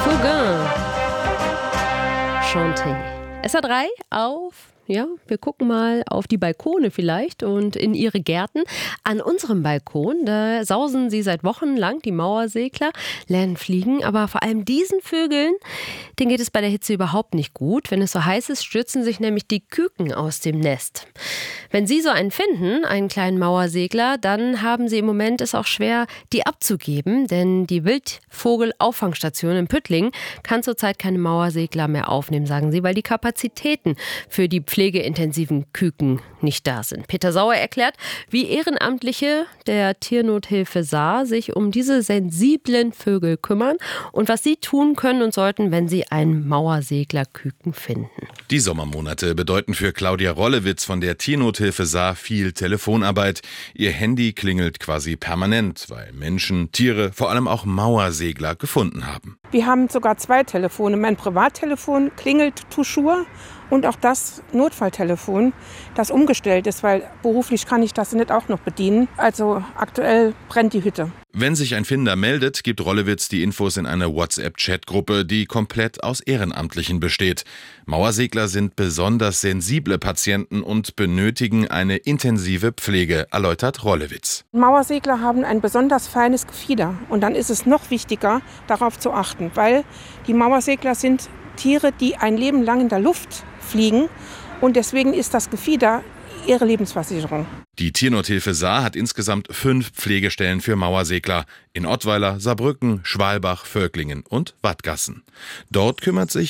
Gauguin. Chanté. SA3 auf. Ja, wir gucken mal auf die Balkone vielleicht und in ihre Gärten. An unserem Balkon, da sausen sie seit Wochen lang, die Mauersegler, lernen fliegen. Aber vor allem diesen Vögeln, denen geht es bei der Hitze überhaupt nicht gut. Wenn es so heiß ist, stürzen sich nämlich die Küken aus dem Nest. Wenn Sie so einen finden, einen kleinen Mauersegler, dann haben Sie im Moment es auch schwer, die abzugeben. Denn die Wildvogelauffangstation in Püttlingen kann zurzeit keine Mauersegler mehr aufnehmen, sagen Sie, weil die Kapazitäten für die pflegeintensiven Küken nicht da sind. Peter Sauer erklärt, wie Ehrenamtliche der Tiernothilfe Saar sich um diese sensiblen Vögel kümmern und was sie tun können und sollten, wenn sie einen Mauerseglerküken finden. Die Sommermonate bedeuten für Claudia Rollewitz von der Tiernothilfe Saar viel Telefonarbeit. Ihr Handy klingelt quasi permanent, weil Menschen, Tiere, vor allem auch Mauersegler gefunden haben. Wir haben sogar 2 Telefone. Mein Privattelefon klingelt toujours und auch das Notfalltelefon, das umgestellt ist, weil beruflich kann ich das nicht auch noch bedienen. Also aktuell brennt die Hütte. Wenn sich ein Finder meldet, gibt Rollewitz die Infos in eine WhatsApp-Chatgruppe, die komplett aus Ehrenamtlichen besteht. Mauersegler sind besonders sensible Patienten und benötigen eine intensive Pflege, erläutert Rollewitz. Mauersegler haben ein besonders feines Gefieder und dann ist es noch wichtiger, darauf zu achten, weil die Mauersegler sind Tiere, die ein Leben lang in der Luft fliegen und deswegen ist das Gefieder ihre Lebensversicherung. Die Tiernothilfe Saar hat insgesamt 5 Pflegestellen für Mauersegler in Ottweiler, Saarbrücken, Schwalbach, Völklingen und Wattgassen. Dort kümmert sich